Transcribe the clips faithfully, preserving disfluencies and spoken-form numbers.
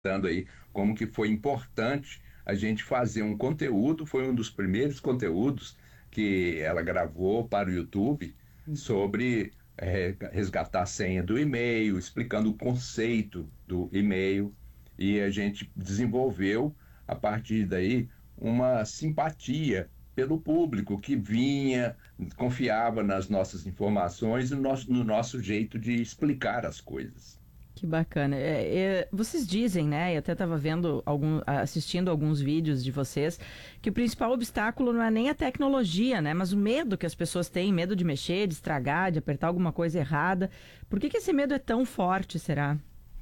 Dando aí como que foi importante a gente fazer um conteúdo, foi um dos primeiros conteúdos que ela gravou para o YouTube sobre é, resgatar a senha do e-mail, explicando o conceito do e-mail, e a gente desenvolveu a partir daí uma simpatia pelo público que vinha, confiava nas nossas informações e no nosso, no nosso jeito de explicar as coisas. Que bacana. É, é, vocês dizem, né? Eu até estava vendo, algum, assistindo alguns vídeos de vocês, que o principal obstáculo não é nem a tecnologia, né? Mas o medo que as pessoas têm, medo de mexer, de estragar, de apertar alguma coisa errada. Por que que esse medo é tão forte, será?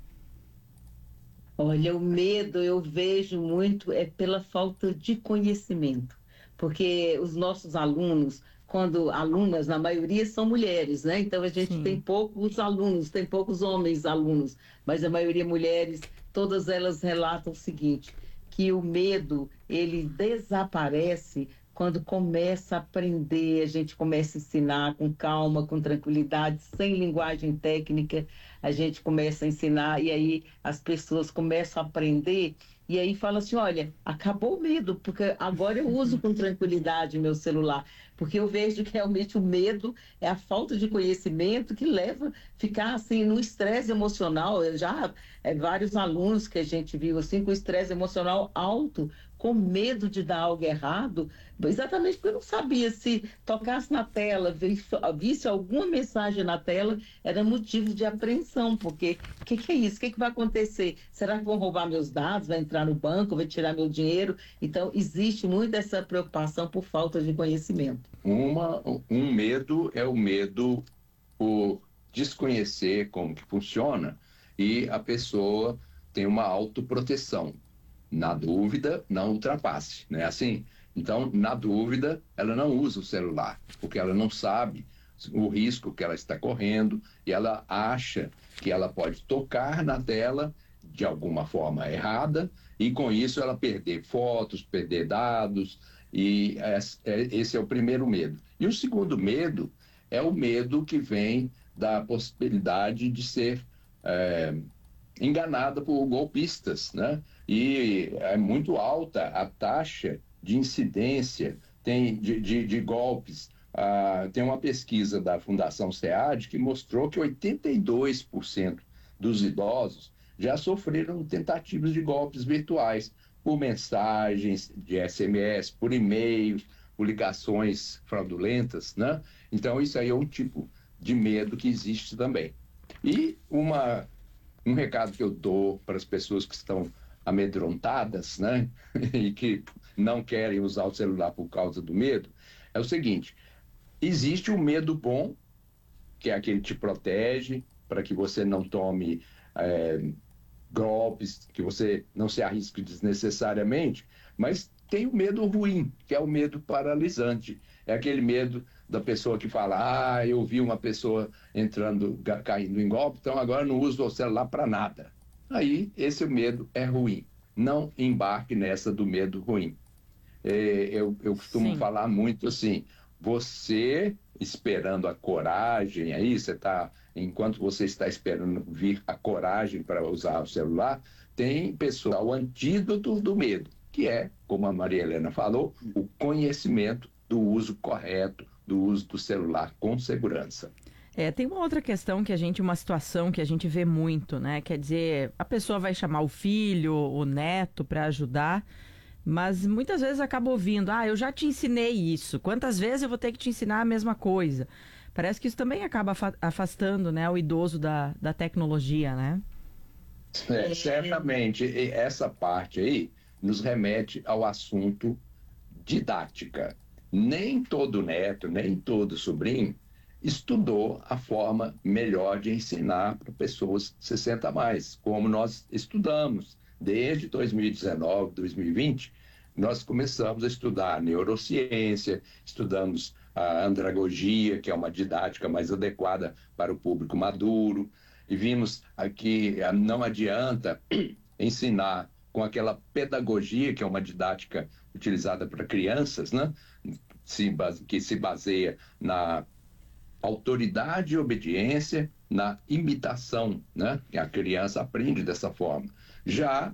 Olha, o medo eu vejo muito é pela falta de conhecimento, porque os nossos alunos, quando alunas, na maioria são mulheres, né? Então a gente tem Sim. poucos alunos, tem poucos homens alunos, mas a maioria mulheres, todas elas relatam o seguinte, que o medo, ele desaparece quando começa a aprender, a gente começa a ensinar com calma, com tranquilidade, sem linguagem técnica, a gente começa a ensinar e aí as pessoas começam a aprender e aí fala assim, olha, acabou o medo, porque agora eu uso com tranquilidade meu celular, porque eu vejo que realmente o medo é a falta de conhecimento que leva a ficar assim no estresse emocional. Eu já, é, vários alunos que a gente viu assim com estresse emocional alto, com medo de dar algo errado, exatamente porque eu não sabia se tocasse na tela, visse, visse alguma mensagem na tela, era motivo de apreensão, porque o que, que é isso? O que, que vai acontecer? Será que vão roubar meus dados? Vai entrar no banco? Vai tirar meu dinheiro? Então, existe muito essa preocupação por falta de conhecimento. Uma, um medo é o medo por desconhecer como que funciona e a pessoa tem uma autoproteção. Na dúvida, não ultrapasse, não é assim? Então, na dúvida, ela não usa o celular, porque ela não sabe o risco que ela está correndo e ela acha que ela pode tocar na tela de alguma forma errada e com isso ela perder fotos, perder dados, e esse é o primeiro medo. E o segundo medo é o medo que vem da possibilidade de ser é, enganada por golpistas, né? E é muito alta a taxa de incidência tem de, de, de golpes. Ah, tem uma pesquisa da Fundação SEAD que mostrou que oitenta e dois por cento dos idosos já sofreram tentativas de golpes virtuais por mensagens de S M S, por e-mails, por ligações fraudulentas, né? Então isso aí é um tipo de medo que existe também. E uma um recado que eu dou para as pessoas que estão amedrontadas, né, e que não querem usar o celular por causa do medo, é o seguinte: existe o medo bom, que é aquele que te protege, para que você não tome é, golpes, que você não se arrisque desnecessariamente, mas tem o medo ruim, que é o medo paralisante. É aquele medo da pessoa que fala, ah, eu vi uma pessoa entrando, caindo em golpe, então agora não uso o celular para nada. Aí, esse medo é ruim. Não embarque nessa do medo ruim. É, eu, eu costumo Sim. falar muito assim, você esperando a coragem, aí você está, enquanto você está esperando vir a coragem para usar o celular, tem pessoal, o antídoto do medo, que é, como a Maria Helena falou, o conhecimento do uso correto, do uso do celular com segurança. É, tem uma outra questão que a gente, uma situação que a gente vê muito, né? Quer dizer, a pessoa vai chamar o filho, o neto para ajudar, mas muitas vezes acaba ouvindo, ah, eu já te ensinei isso, quantas vezes eu vou ter que te ensinar a mesma coisa? Parece que isso também acaba afastando, né, o idoso da, da tecnologia, né? É, certamente, essa parte aí nos remete ao assunto didática. Nem todo neto, nem todo sobrinho estudou a forma melhor de ensinar para pessoas sessenta a mais, como nós estudamos. Desde dois mil e dezenove, dois mil e vinte, nós começamos a estudar neurociência, estudamos a andragogia, que é uma didática mais adequada para o público maduro, e vimos aqui, não adianta ensinar com aquela pedagogia, que é uma didática utilizada para crianças, né? Se base, que se baseia na autoridade e obediência, na imitação, né? A criança aprende dessa forma. Já